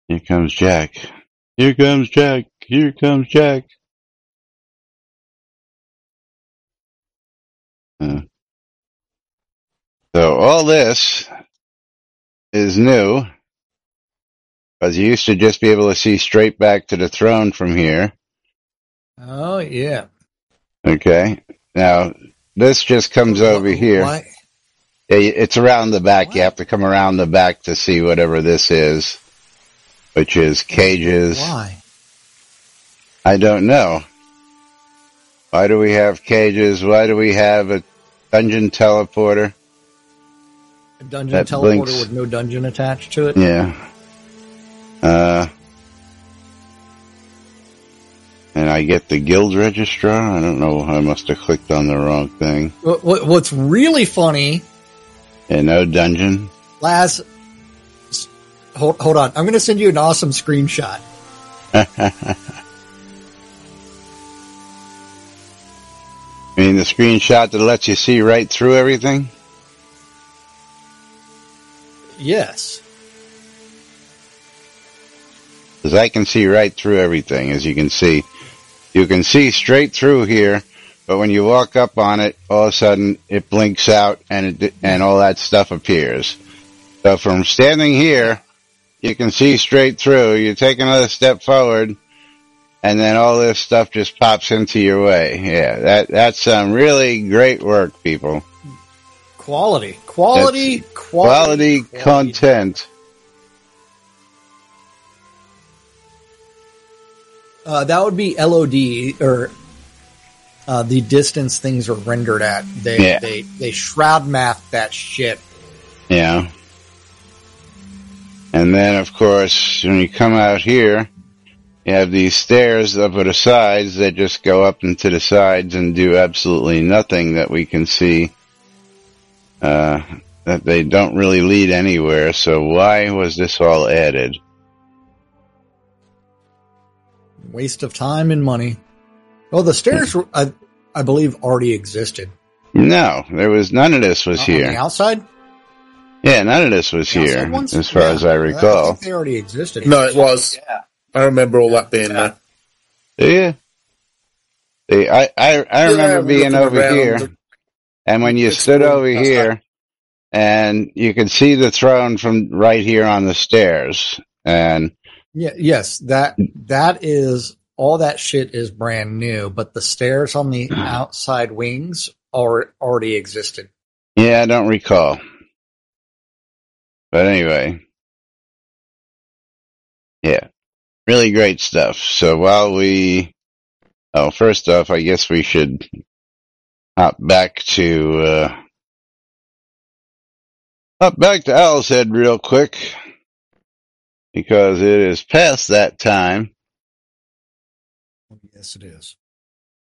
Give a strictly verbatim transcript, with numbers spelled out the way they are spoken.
Here comes Jack. Here comes Jack. Here comes Jack. Uh, so all this is new, because you used to just be able to see straight back to the throne from here. Oh, yeah. Okay. Now, this just comes Wh- over here. Why? It's around the back. What? You have to come around the back to see whatever this is, which is cages. Why? I don't know. Why do we have cages? Why do we have a dungeon teleporter? A dungeon That teleporter blinks. with no dungeon attached to it? Yeah. Uh, and I get the guild registrar. I don't know. I must have clicked on the wrong thing. What, what, what's really funny, Yeah, no dungeon. Laz, s- hold, hold on. I'm going to send you an awesome screenshot. I mean, the screenshot that lets you see right through everything? Yes. Because I can see right through everything, as you can see. You can see straight through here, but when you walk up on it, all of a sudden it blinks out and it, and all that stuff appears. So from standing here, you can see straight through. You take another step forward, and then all this stuff just pops into your way. Yeah, that that's some really great work, people. Quality. Quality. That's Quality. quality content. Uh, that would be L O D, or uh, the distance things are rendered at. They Yeah. they they shroud math that shit. Yeah. And then, of course, when you come out here, you have these stairs up at the sides that just go up into the sides and do absolutely nothing that we can see. Uh, that they don't really lead anywhere. So why was this all added? Waste of time and money. Well, the stairs, were, I, I believe, already existed. No, there was none of this was Uh, here. On the outside? Yeah, none of this was The outside here, ones? as far Yeah, as I I recall. think they already existed. No, it was. Yeah. I remember all that being there. Do you? See, I, I, I remember Yeah, being looking over around, here, and when you stood exploring over past here, and you could see the throne from right here on the stairs, and Yeah, yes, that that is all. That shit is brand new, but the stairs on the outside wings are already existed. yeah, I don't recall. But anyway, yeah, really great stuff. So while we, oh, first off, I guess we should hop back to, uh, hop back to Owl's Head real quick, because it is past that time. Yes, it is.